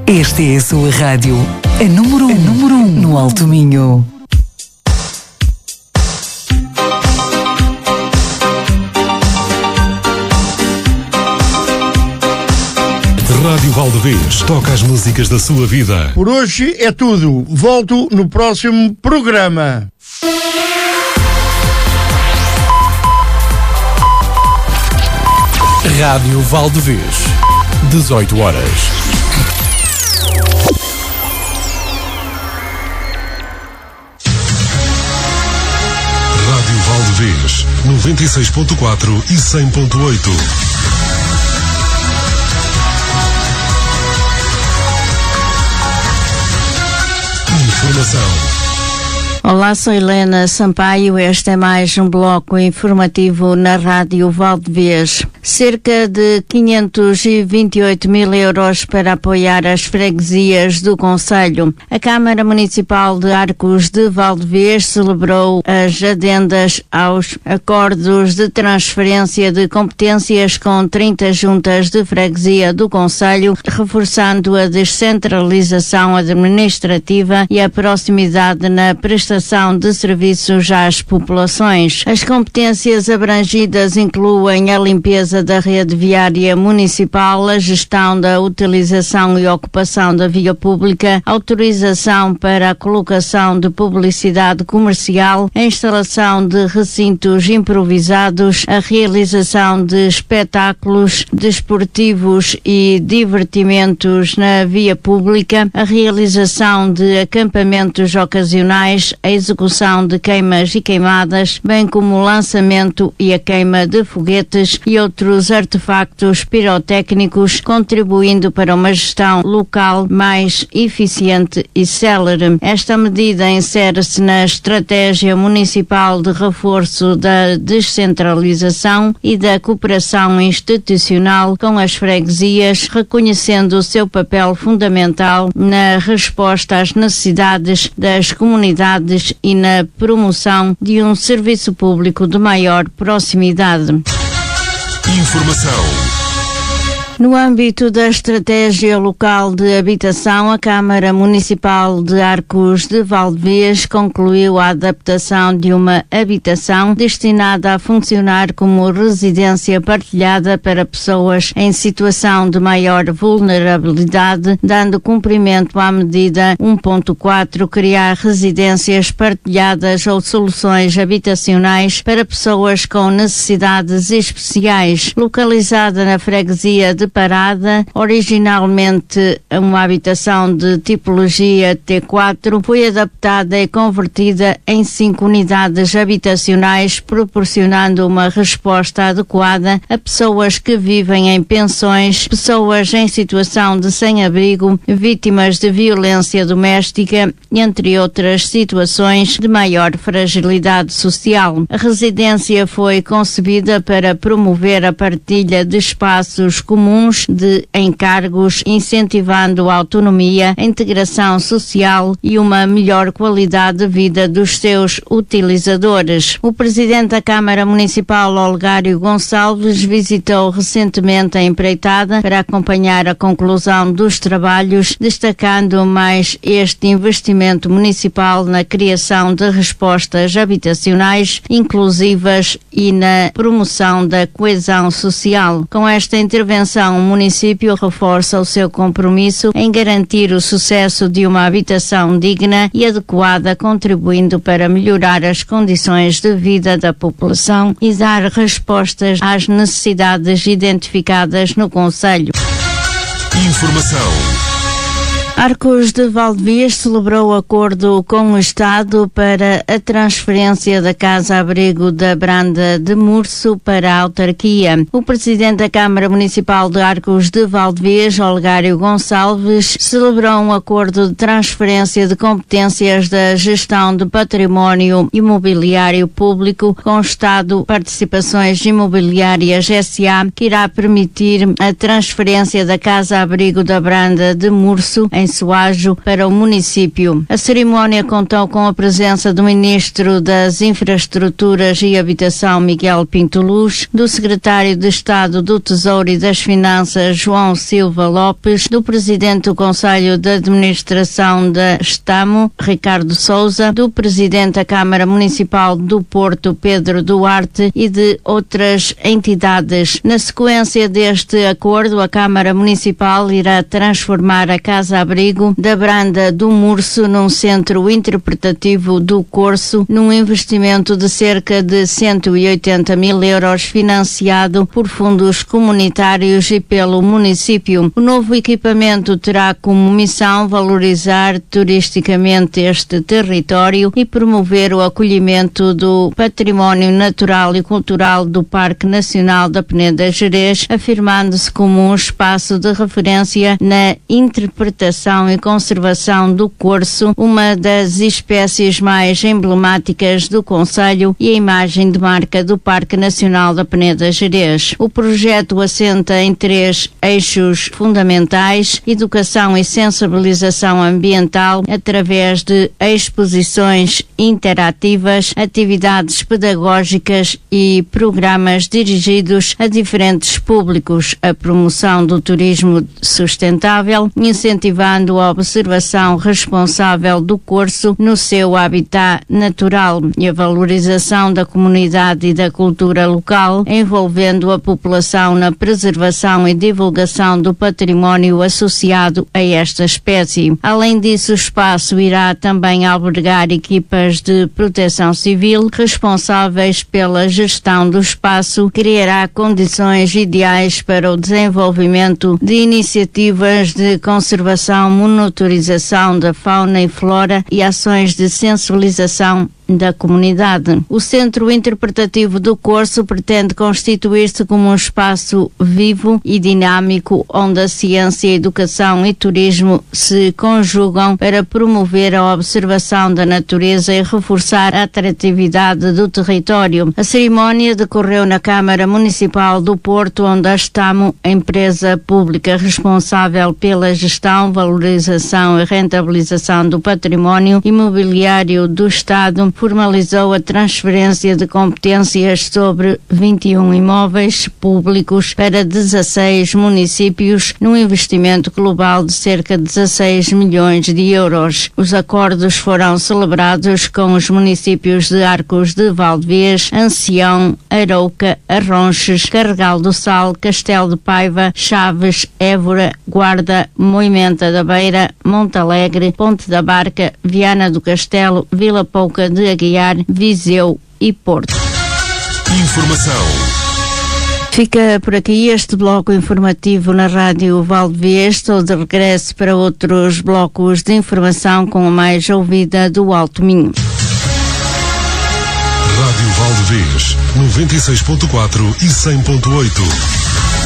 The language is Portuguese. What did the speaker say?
Esta é a sua rádio, a número 1 no Alto Minho. Rádio Valdevez toca as músicas da sua vida. Por hoje é tudo. Volto no próximo programa. Rádio Valdevez, 18 horas. Rádio Valdevez, 96.4 e 100.8. Informação. Olá, sou Helena Sampaio. Este é mais um bloco informativo na Rádio Valdevez. Cerca de 528 mil euros para apoiar as freguesias do concelho. A Câmara Municipal de Arcos de Valdevez celebrou as adendas aos acordos de transferência de competências com 30 juntas de freguesia do concelho, reforçando a descentralização administrativa e a proximidade na prestação de serviços às populações. As competências abrangidas incluem a limpeza da rede viária municipal, a gestão da utilização e ocupação da via pública, autorização para a colocação de publicidade comercial, a instalação de recintos improvisados, a realização de espetáculos desportivos e divertimentos na via pública, a realização de acampamentos ocasionais, a execução de queimas e queimadas, bem como o lançamento e a queima de foguetes e outros artefactos pirotécnicos, contribuindo para uma gestão local mais eficiente e célere. Esta medida insere-se na estratégia municipal de reforço da descentralização e da cooperação institucional com as freguesias, reconhecendo o seu papel fundamental na resposta às necessidades das comunidades e na promoção de um serviço público de maior proximidade. Informação. No âmbito da estratégia local de habitação, a Câmara Municipal de Arcos de Valdevez concluiu a adaptação de uma habitação destinada a funcionar como residência partilhada para pessoas em situação de maior vulnerabilidade, dando cumprimento à medida 1.4, criar residências partilhadas ou soluções habitacionais para pessoas com necessidades especiais. Localizada na freguesia de Parada, originalmente uma habitação de tipologia T4, foi adaptada e convertida em 5 unidades habitacionais, proporcionando uma resposta adequada a pessoas que vivem em pensões, pessoas em situação de sem-abrigo, vítimas de violência doméstica, entre outras situações de maior fragilidade social. A residência foi concebida para promover a partilha de espaços comuns de encargos, incentivando a autonomia, a integração social e uma melhor qualidade de vida dos seus utilizadores. O presidente da Câmara Municipal, Olegário Gonçalves, visitou recentemente a empreitada para acompanhar a conclusão dos trabalhos, destacando mais este investimento municipal na criação de respostas habitacionais inclusivas e na promoção da coesão social. Com esta intervenção, o município reforça o seu compromisso em garantir o sucesso de uma habitação digna e adequada, contribuindo para melhorar as condições de vida da população e dar respostas às necessidades identificadas no concelho. Informação. Arcos de Valdevez celebrou acordo com o Estado para a transferência da Casa-Abrigo da Branda de Murso para a autarquia. O presidente da Câmara Municipal de Arcos de Valdevez, Olegário Gonçalves, celebrou um acordo de transferência de competências da gestão de património imobiliário público com o Estado Participações Imobiliárias S.A., que irá permitir a transferência da Casa-Abrigo da Branda de Murso em abençoajo para o município. A cerimónia contou com a presença do Ministro das Infraestruturas e Habitação, Miguel Pinto Luz, do Secretário de Estado do Tesouro e das Finanças, João Silva Lopes, do Presidente do Conselho de Administração da Estamo, Ricardo Sousa, do Presidente da Câmara Municipal do Porto, Pedro Duarte, e de outras entidades. Na sequência deste acordo, a Câmara Municipal irá transformar a Casa-Abrigo da Branda do Murso num centro interpretativo do Corso, num investimento de cerca de 180 mil euros financiado por fundos comunitários e pelo município. O novo equipamento terá como missão valorizar turisticamente este território e promover o acolhimento do património natural e cultural do Parque Nacional da Peneda Gerês, afirmando-se como um espaço de referência na interpretação e conservação do corso, uma das espécies mais emblemáticas do concelho e a imagem de marca do Parque Nacional da Peneda Gerês. O projeto assenta em 3 eixos fundamentais: educação e sensibilização ambiental através de exposições interativas, atividades pedagógicas e programas dirigidos a diferentes públicos, a promoção do turismo sustentável, incentivando a observação responsável do corso no seu habitat natural e a valorização da comunidade e da cultura local, envolvendo a população na preservação e divulgação do património associado a esta espécie. Além disso, o espaço irá também albergar equipas de proteção civil responsáveis pela gestão do espaço, criará condições ideais para o desenvolvimento de iniciativas de conservação, monitorização da fauna e flora e ações de sensibilização da comunidade. O Centro Interpretativo do Corso pretende constituir-se como um espaço vivo e dinâmico onde a ciência, educação e turismo se conjugam para promover a observação da natureza e reforçar a atratividade do território. A cerimónia decorreu na Câmara Municipal do Porto, onde a Estamo, empresa pública responsável pela gestão, valorização e rentabilização do património imobiliário do Estado, formalizou a transferência de competências sobre 21 imóveis públicos para 16 municípios, num investimento global de cerca de 16 milhões de euros. Os acordos foram celebrados com os municípios de Arcos de Valdevez, Ancião, Arouca, Arronches, Carregal do Sal, Castelo de Paiva, Chaves, Évora, Guarda, Moimenta da Beira, Montalegre, Ponte da Barca, Viana do Castelo, Vila Pouca de Aguiar, Viseu e Porto. Informação. Fica por aqui este bloco informativo na Rádio Valdevez. Estou de regresso para outros blocos de informação com a mais ouvida do Alto Minho. Rádio Valdevez, 96.4 e 100.8.